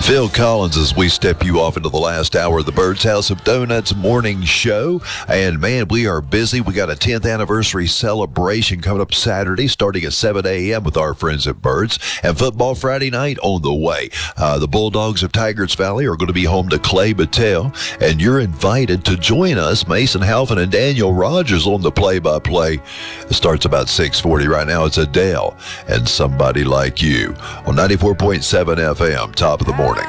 Phil Collins as we step you off into the last hour of the Bird's House of Donuts morning show. And man, we are busy. We got a 10th anniversary celebration coming up Saturday starting at 7 a.m. with our friends at Birds. And football Friday night on the way. The Bulldogs of Tigers Valley are going to be home to Clay Battelle. And you're invited to join us, Mason Halfin and Daniel Rogers on the play-by-play. It starts about 6:40 right now. It's Adele and Somebody Like You on 94.7 FM, top of the morning.